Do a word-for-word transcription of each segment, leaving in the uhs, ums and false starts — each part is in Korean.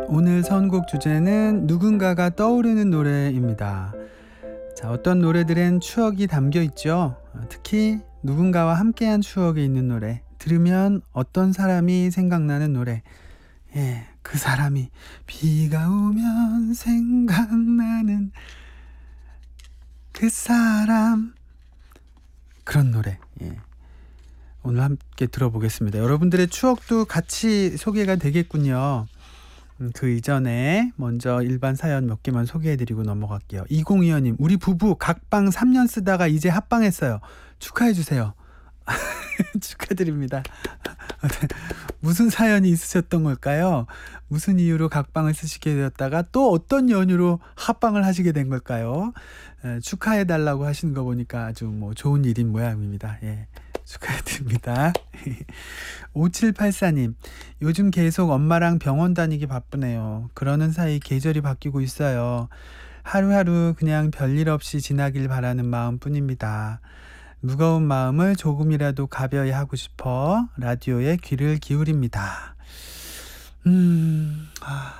오늘 선곡 주제는 누군가가 떠오르는 노래입니다. 자, 어떤 노래들엔 추억이 담겨 있죠. 특히 누군가와 함께한 추억이 있는 노래, 들으면 어떤 사람이 생각나는 노래. 예, 그 사람이 비가 오면 생각나는 그 사람, 그런 노래. 예. 오늘 함께 들어보겠습니다. 여러분들의 추억도 같이 소개가 되겠군요. 음, 그 이전에 먼저 일반 사연 몇 개만 소개해드리고 넘어갈게요. 이공이오님, 우리 부부 각방 삼 년 쓰다가 이제 합방했어요. 축하해주세요. 축하드립니다. 무슨 사연이 있으셨던 걸까요? 무슨 이유로 각방을 쓰시게 되었다가 또 어떤 연유로 합방을 하시게 된 걸까요? 에, 축하해달라고 하시는 거 보니까 아주 뭐 좋은 일인 모양입니다. 예. 축하드립니다. 오칠팔사님, 요즘 계속 엄마랑 병원 다니기 바쁘네요. 그러는 사이 계절이 바뀌고 있어요. 하루하루 그냥 별일 없이 지나길 바라는 마음뿐입니다. 무거운 마음을 조금이라도 가벼이 하고 싶어 라디오에 귀를 기울입니다. 음, 아,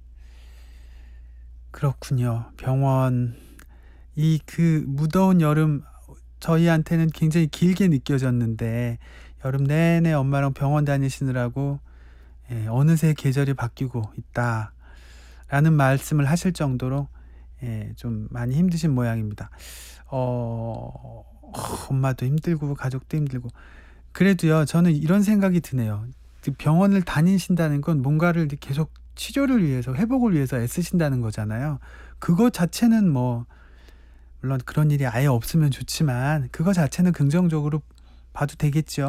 그렇군요. 병원, 이 그 무더운 여름, 저희한테는 굉장히 길게 느껴졌는데 여름 내내 엄마랑 병원 다니시느라고 예, 어느새 계절이 바뀌고 있다라는 말씀을 하실 정도로 예, 좀 많이 힘드신 모양입니다. 어, 엄마도 힘들고 가족도 힘들고, 그래도요, 저는 이런 생각이 드네요. 병원을 다니신다는 건 뭔가를 계속 치료를 위해서, 회복을 위해서 애쓰신다는 거잖아요. 그거 자체는 뭐 물론 그런 일이 아예 없으면 좋지만 그거 자체는 긍정적으로 봐도 되겠죠.